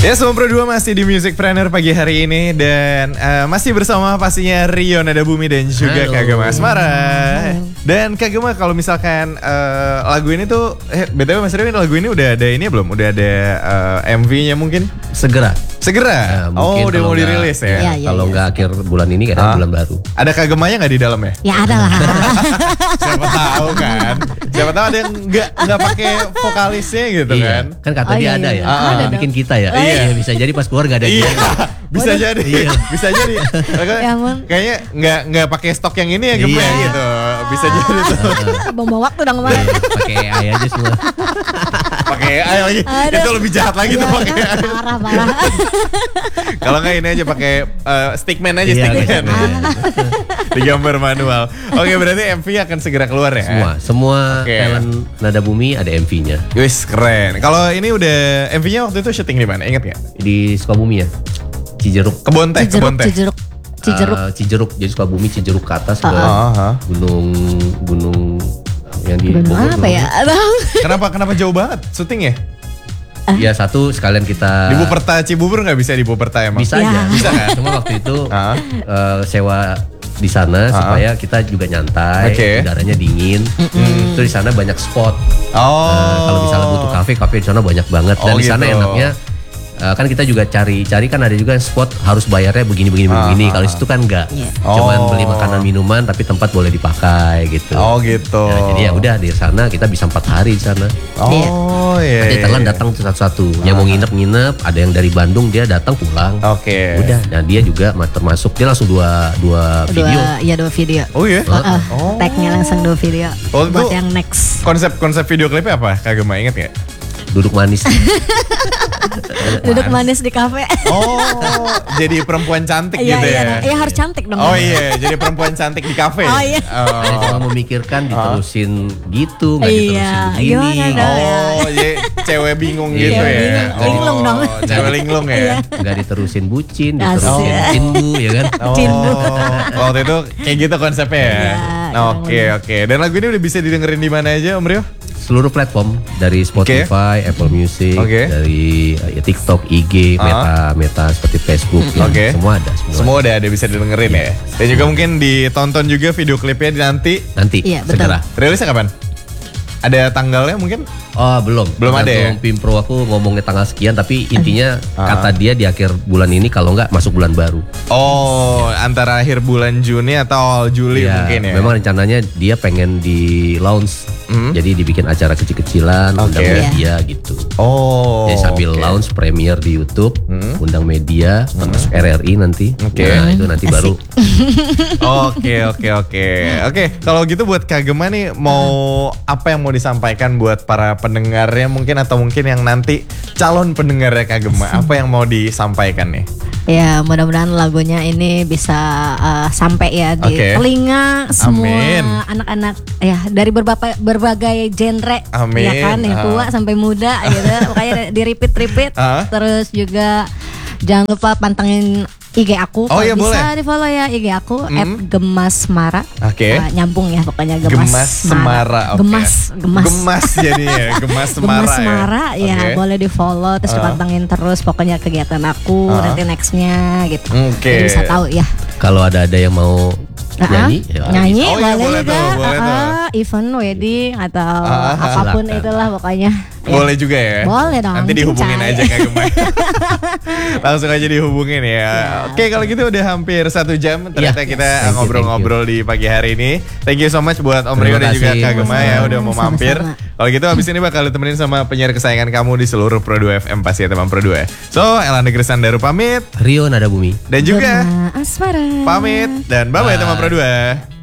Ya, Semua Pro 2 masih di Musicpreneur pagi hari ini. Dan masih bersama pastinya Rio Nada Bumi dan juga Kak Gema Asmara. Dan Kak Gema, kalau misalkan lagu ini tuh BTW Mas Rio, lagu ini udah ada ini belum? Udah ada MV-nya mungkin? Segera. Udah mau dirilis ya? Kalau nggak akhir bulan ini, kadang bulan baru. Ada Kak Gemanya nggak di dalam ya? Ya ada lah. Siapa tahu kan? Siapa tahu ada yang nggak pakai vokalisnya gitu kan? Kan kata dia ada ya. Bikin kita ya. Iya. Bisa jadi pas keluar nggak ada dia. Bisa jadi. Bisa jadi. Kayaknya nggak pakai stok yang ini ya Gema gitu. Bisa jadi tuh. Bawa waktu dong kemarin. Pakai AI aja semua. Pakai AI lagi. Itu lebih jahat lagi tuh pakai AI. Parah. Kalau nggak ini aja pakai stickman aja, stickman. Digambar manual. Oke, berarti MV akan segera keluar ya? Semua talent Nada Bumi ada MV-nya. Wis, keren. Kalau ini udah MV-nya waktu itu syuting di mana? Ingat nggak? Di Sukabumi ya. Cijeruk. Kebon teh. Cijeruk. Jadi Sukabumi, Cijeruk ke atas ke gunung yang di Bogor. Apa ya? Kenapa jauh banget syutingnya? Ya satu sekalian kita di Buperta Cibubur nggak bisa di Buperta emang? Bisa aja. Bisa kan? Cuma waktu itu sewa di sana supaya kita juga nyantai, udaranya dingin. Itu di sana banyak spot. Kalau misalnya butuh kafe di sana banyak banget. Dan di sana enaknya kan kita juga cari kan ada juga spot harus bayarnya begini. Kalau situ kan enggak. Cuman beli makanan minuman tapi tempat boleh dipakai gitu. Oh gitu. Ya, jadi ya udah di sana kita bisa 4 hari di sana. Nanti telan datang satu-satu. Yang mau nginep, ada yang dari Bandung dia datang pulang. Udah, dan dia juga termasuk dia langsung dua video. Iya 2 video. Oh iya. Tagnya langsung 2 video. Buat yang next. Konsep video klipnya apa? Kak Gema inget nggak? Duduk manis. Duduk manis di kafe. Jadi perempuan cantik gitu ya? Iya harus cantik dong. Oh iya, jadi perempuan cantik di kafe. Oh iya. Cuma memikirkan diterusin gitu, nggak diterusin begini. Jadi cewek bingung gitu ya? Linglung dong. Cewek linglung ya? Nggak diterusin bucin, diterusin cindu ya kan? Waktu itu kayak gitu konsepnya ya? Oke. Dan lagu ini udah bisa didengerin di mana aja Om Rio? Seluruh platform, dari Spotify, Apple Music, dari TikTok, IG, Meta seperti Facebook, semua ada. Semua udah ada bisa didengerin ya. Dan juga mungkin ditonton juga video klipnya nanti. Segera. Rilisnya kapan? Ada tanggalnya mungkin? Oh belum ada ya? Pimpro aku ngomongnya tanggal sekian, tapi intinya kata dia di akhir bulan ini, kalau enggak masuk bulan baru. Antara akhir bulan Juni atau awal Juli mungkin ya? Memang rencananya dia pengen di launch. Jadi dibikin acara kecil-kecilan, undang media gitu. Jadi sambil launch premiere di YouTube, undang media, termasuk RRI nanti. Nah itu nanti baru. Oke. Kalau gitu buat Kak Gema nih, mau apa yang mau disampaikan buat para pendengarnya mungkin, atau mungkin yang nanti calon pendengarnya Kak Gema, apa yang mau disampaikan nih? Ya mudah-mudahan lagunya ini bisa sampai ya di telinga semua anak-anak ya dari berbagai genre. Ya kan, yang tua sampai muda gitu. Makanya di repeat. Terus juga jangan lupa pantengin IG aku, bisa boleh. Di follow ya IG aku @gemasmara. Nyambung ya pokoknya Gemasmara. Gemas jadinya Gemasmara ya, boleh di follow terus dipantengin terus pokoknya kegiatan aku nanti nextnya gitu. Jadi bisa tahu ya. Kalau ada yang mau nyanyi boleh juga, event wedding atau apapun itulah pokoknya. Boleh juga ya? Boleh dong. Nanti dihubungin aja Kak Gema. Langsung aja dihubungin ya. Oke, kalau gitu udah hampir 1 jam ternyata kita ngobrol-ngobrol di pagi hari ini. Thank you so much buat Om Rio dan juga Kak Gema ya udah mau mampir. Kalau gitu abis ini bakal ditemenin sama penyiar kesayangan kamu di seluruh Pro 2 FM pasti ya teman Pro 2. So, Elanda Krisandaru pamit, Rio Nada Bumi dan juga Asmara pamit, dan bye-bye teman Pro 2.